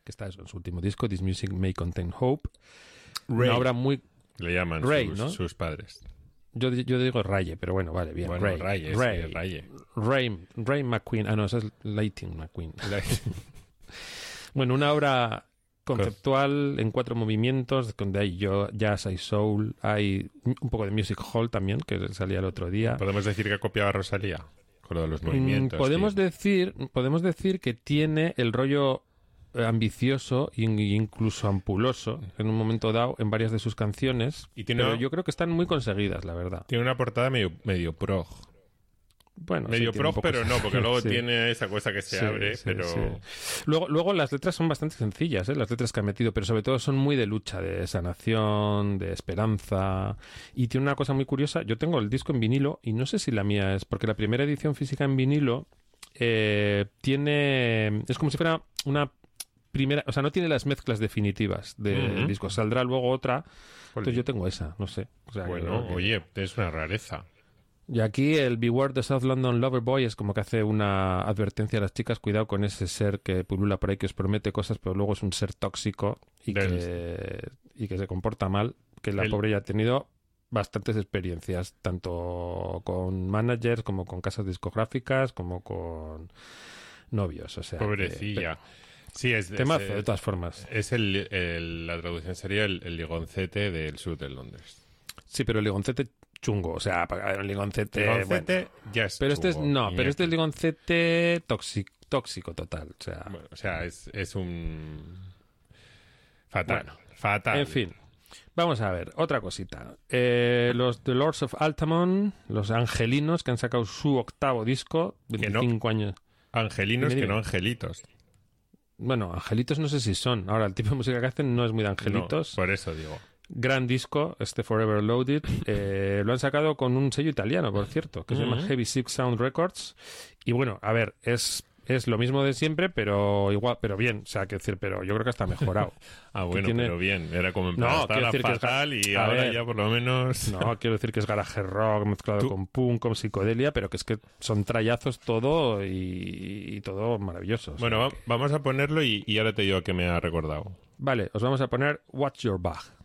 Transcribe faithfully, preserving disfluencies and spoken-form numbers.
que está eso, en su último disco, This Music May Contain Hope. Ray. Una obra muy... Le llaman Ray, sus, ¿no? sus padres. Yo, yo digo Raye, pero bueno, vale, bien. Bueno, Ray, Raye, Ray, sí, Raye. Ray, Ray McQueen. Ah, no, esa es Lightning McQueen. Bueno, una obra conceptual en cuatro movimientos, donde hay yo, jazz, hay soul, hay un poco de music hall también, que salía el otro día. ¿Podemos decir que copiaba a Rosalía? Con lo de los movimientos. Mm, podemos tío. decir, podemos decir que tiene el rollo ambicioso e incluso ampuloso en un momento dado en varias de sus canciones, y tiene pero una, yo creo que están muy conseguidas, la verdad. Tiene una portada medio, medio prog. Bueno, medio sí, prog, poco... pero no, porque luego sí. tiene esa cosa que se sí, abre, sí, pero... Sí. Luego, luego las letras son bastante sencillas, ¿eh? Las letras que ha metido, pero sobre todo son muy de lucha, de sanación, de esperanza, y tiene una cosa muy curiosa. Yo tengo el disco en vinilo, y no sé si la mía es, porque la primera edición física en vinilo eh, tiene... es como si fuera una primera, o sea, no tiene las mezclas definitivas del uh-huh. disco. Saldrá luego otra. Jolín. Entonces yo tengo esa, no sé. O sea, bueno, que... oye, es una rareza. Y aquí el Beware the South London Loverboy es como que hace una advertencia a las chicas: cuidado con ese ser que pulula por ahí, que os promete cosas, pero luego es un ser tóxico y, Del... que, y que se comporta mal, que la el... pobre ya ha tenido bastantes experiencias, tanto con managers como con casas discográficas, como con novios, o sea... Pobrecilla. Que... Sí, es, temazo, es, de todas formas. Es el, el, la traducción sería el, el ligoncete del sur de Londres. Sí, pero el ligoncete chungo, o sea, el ligoncete... ligoncete bueno, ya es pero chungo, este es, no, niña. pero este es ligoncete tóxico, tóxico total, o sea... Bueno, o sea, es, es un... Fatal, bueno, fatal. En fin, vamos a ver, otra cosita. Eh, los The Lords of Altamont, los angelinos, que han sacado su octavo disco, veinticinco no, años. Angelinos dime, dime. que no angelitos. Bueno, angelitos no sé si son. Ahora, el tipo de música que hacen no es muy de angelitos. No, por eso digo. Gran disco, este Forever Loaded. Eh, lo han sacado con un sello italiano, por cierto, que uh-huh. se llama Heavy Six Sound Records. Y bueno, a ver, es... es lo mismo de siempre, pero igual, pero bien, o sea, quiero decir, pero yo creo que está mejorado. ah, bueno, tiene... pero bien, era como en plan, no, estaba decir fatal que es... y a ahora ver, ya por lo menos... no, quiero decir que es garaje rock mezclado ¿Tú? con punk, con psicodelia, pero que es que son trallazos todo y, y todo maravilloso. Bueno, o sea, va, que... vamos a ponerlo y, y ahora te digo que me ha recordado. Vale, os vamos a poner Watch Your Back.